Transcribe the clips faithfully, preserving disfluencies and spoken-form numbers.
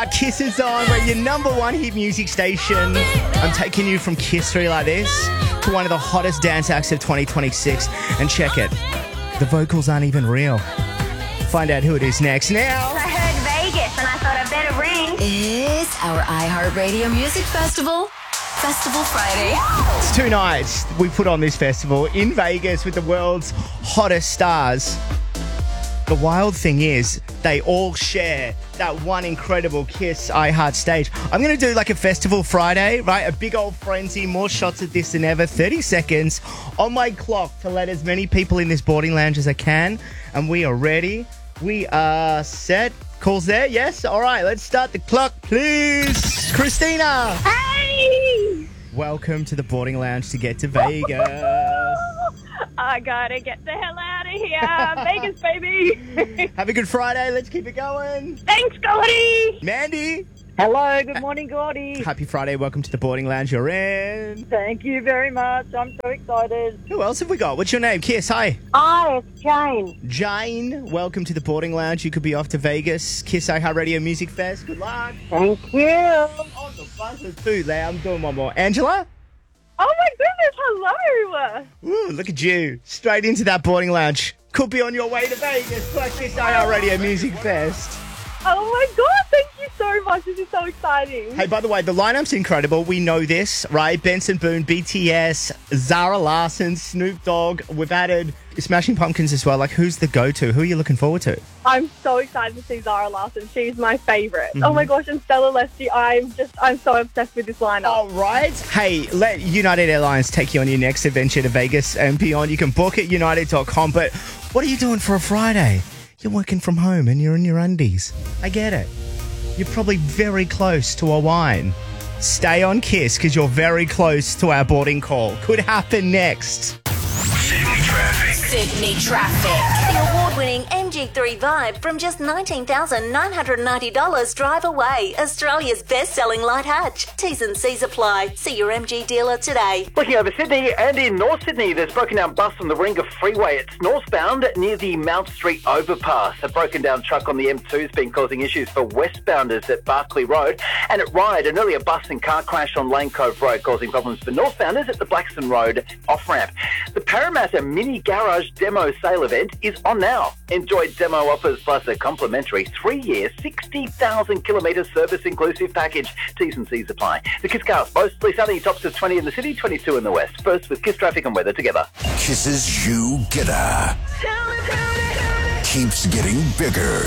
Kiss is on. We're your number one hit music station. I'm taking you from Kiss three like this to one of the hottest dance acts of twenty twenty-six. And check it, the vocals aren't even real. Find out who it is next. Now, I heard Vegas and I thought I'd better ring. It's our iHeartRadio Music Festival. Festival Friday. It's two nights we put on this festival in Vegas with the world's hottest stars. The wild thing is, they all share that one incredible Kiss iHeart stage. I'm going to do like a Festival Friday, right? A big old frenzy, more shots of this than ever. thirty seconds on my clock to let as many people in this boarding lounge as I can. And we are ready. We are set. Calls there? Yes? All right, let's start the clock, please. Christina. Hey! Welcome to the boarding lounge to get to Vegas. I gotta get the hell out of here. Vegas, baby. Have a good Friday. Let's keep it going. Thanks, Gordy. Mandy. Hello, good morning, Gordy. Happy Friday. Welcome to the boarding lounge you're in. Thank you very much. I'm so excited. Who else have we got? What's your name? Kiss, hi. Hi, it's Jane. Jane, welcome to the boarding lounge. You could be off to Vegas. Kiss iHeartRadio Music Fest. Good luck. Thank you. On the buzzer too, Leah. I'm doing one more. Angela? Oh, my goodness. Hello. Ooh, look at you. Straight into that boarding lounge. Could be on your way to Vegas. Like Kiss iHeartRadio Music Fest. Oh, my God. Thank you so much. This is so exciting. Hey, by the way, the lineup's incredible. We know this, right? Benson Boone, B T S, Zara Larsson, Snoop Dogg. We've added Smashing Pumpkins as well. Like, who's the go-to? Who are you looking forward to? I'm so excited to see Zara Larsson. She's my favorite. Mm-hmm. Oh, my gosh. And Stella Leslie. I'm just, I'm so obsessed with this lineup. All right. Hey, let United Airlines take you on your next adventure to Vegas and beyond. You can book at united dot com. But what are you doing for a Friday? You're working from home and you're in your undies. I get it. You're probably very close to a wine. Stay on Kiss because you're very close to our boarding call. Could happen next. Sydney traffic. Sydney traffic. The award-winning M G three Vibe from just nineteen thousand nine hundred ninety dollars drive away. Australia's best-selling light hatch. T's and C's apply. See your M G dealer today. Looking over Sydney and in North Sydney, there's broken down bus on the Warringah Freeway. It's northbound near the Mount Street overpass. A broken down truck on the M two has been causing issues for westbounders at Barclay Road. And at Ryde, an earlier bus and car crash on Lane Cove Road causing problems for northbounders at the Blackstone Road off-ramp. The Parramatta Mini Garage Demo Sale event is on now. Enjoy demo offers plus a complimentary three-year, sixty thousand kilometre service-inclusive package. T's and C's apply. The Kisscast, mostly sunny, tops of twenty in the city, twenty-two in the west. First with Kiss traffic and weather together. Kiss's You Getter keeps getting bigger.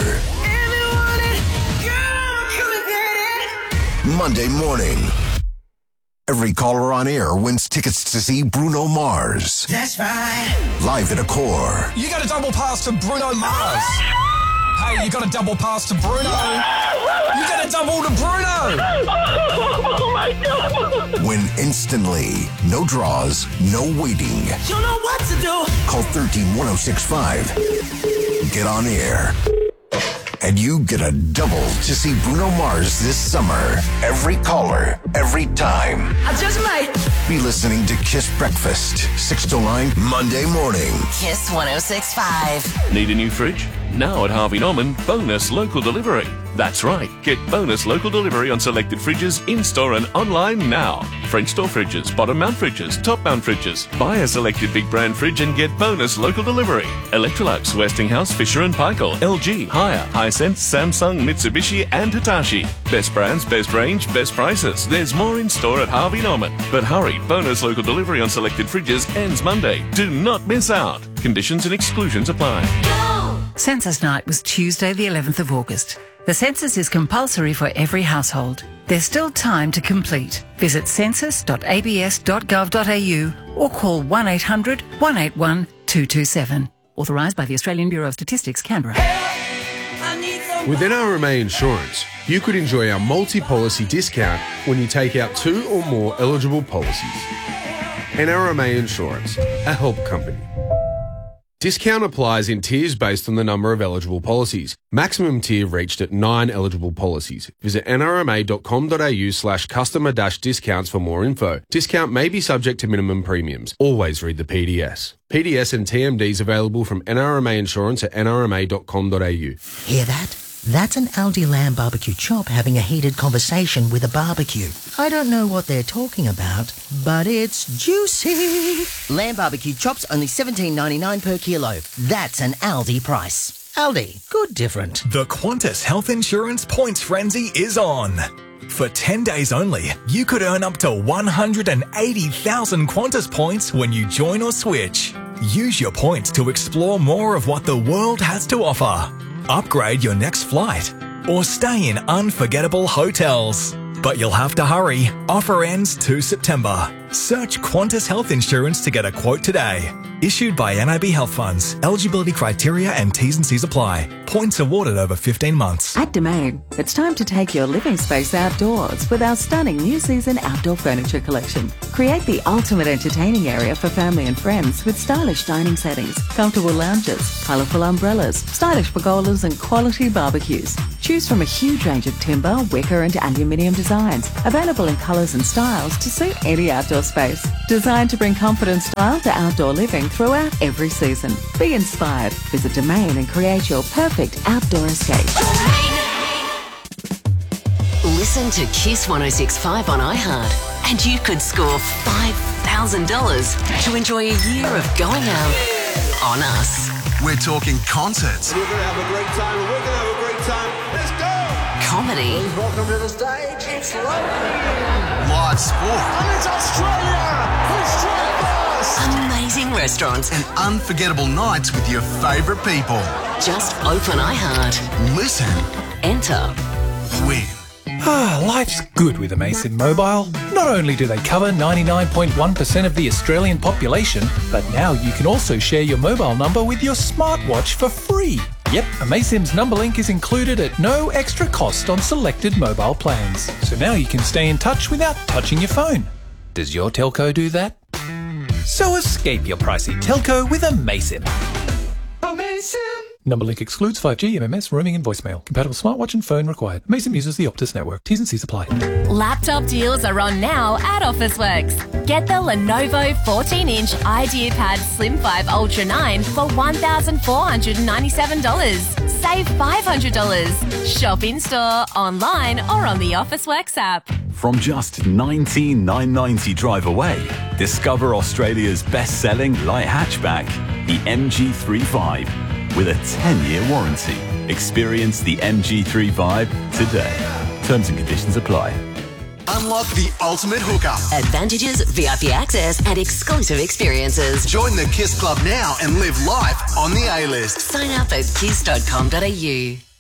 Monday morning. Every caller on air wins tickets to see Bruno Mars. That's right. Live at Accor. You got a double pass to Bruno Mars. Hey, you got a double pass to Bruno. You got a double to Bruno. Oh, my God. Win instantly. No draws, no waiting. You know what to do. Call one three one oh six five. Get on air. And you get a double to see Bruno Mars this summer. Every caller, every time. I just might be listening to Kiss Breakfast, six to nine, Monday morning. Kiss one oh six point five. Need a new fridge? Now at Harvey Norman, bonus local delivery. That's right, get bonus local delivery on selected fridges in-store and online now. French door fridges, bottom mount fridges, top mount fridges. Buy a selected big brand fridge and get bonus local delivery. Electrolux, Westinghouse, Fisher and Paykel, L G, Haier, Hisense, Samsung, Mitsubishi and Hitachi. Best brands, best range, best prices. There's more in store at Harvey Norman. But hurry, bonus local delivery on selected fridges ends Monday. Do not miss out. Conditions and exclusions apply. Census Night was Tuesday the eleventh of August. The census is compulsory for every household. There's still time to complete. Visit census dot a b s dot gov dot a u or call one eight hundred one eight one two two seven. Authorised by the Australian Bureau of Statistics, Canberra. With N R M A Insurance, you could enjoy our multi-policy discount when you take out two or more eligible policies. N R M A Insurance, a help company. Discount applies in tiers based on the number of eligible policies. Maximum tier reached at nine eligible policies. Visit n r m a dot com dot a u slash customer dash discounts for more info. Discount may be subject to minimum premiums. Always read the P D S. P D S and T M Ds available from N R M A Insurance at n r m a dot com dot a u. Hear that? That's an Aldi lamb barbecue chop having a heated conversation with a barbecue. I don't know what they're talking about, but it's juicy. Lamb barbecue chops only seventeen ninety-nine per kilo. That's an Aldi price. Aldi, good different. The Qantas Health Insurance Points Frenzy is on. For ten days only, you could earn up to one hundred eighty thousand Qantas points when you join or switch. Use your points to explore more of what the world has to offer. Upgrade your next flight or stay in unforgettable hotels. But you'll have to hurry. Offer ends two September. Search Qantas Health Insurance to get a quote today. Issued by N I B Health Funds. Eligibility criteria and T's and C's apply. Points awarded over fifteen months. At Domain, it's time to take your living space outdoors with our stunning new season outdoor furniture collection. Create the ultimate entertaining area for family and friends with stylish dining settings, comfortable lounges, colourful umbrellas, stylish pergolas and quality barbecues. Choose from a huge range of timber, wicker and aluminium designs, available in colours and styles to suit any outdoor space. Designed to bring comfort and style to outdoor living throughout every season. Be inspired. Visit Domain and create your perfect outdoor escape. Listen to Kiss one oh six point five on iHeart and you could score five thousand dollars to enjoy a year of going out on us. We're talking concerts. We're going to have a great time and we're going to have a great time. Let's go! Comedy. Welcome to the stage. It's live. Live sport. And it's Australia. Australia first. Amazing restaurants. And unforgettable nights with your favourite people. Just open iHeart. Listen. Enter. Win. Ah, life's good with Amazon Mobile. Not only do they cover ninety-nine point one percent of the Australian population, but now you can also share your mobile number with your smartwatch for free. Yep, Amazon's number link is included at no extra cost on selected mobile plans. So now you can stay in touch without touching your phone. Does your telco do that? So escape your pricey telco with Amazon. Amazon! Number link excludes five G, M M S, roaming and voicemail. Compatible smartwatch and phone required. Amazon uses the Optus network. T's and C's apply. Laptop deals are on now at Officeworks. Get the Lenovo fourteen inch IdeaPad Slim five Ultra nine for one thousand four hundred ninety-seven dollars. Save five hundred dollars. Shop in-store, online or on the Officeworks app. From just nineteen thousand nine hundred ninety drive away, discover Australia's best-selling light hatchback, the M G thirty-five. With a ten-year warranty. Experience the M G thirty-five today. Terms and conditions apply. Unlock the ultimate hookup. Advantages, V I P access and exclusive experiences. Join the Kiss Club now and live life on the A-list. Sign up at kiss dot com dot a u.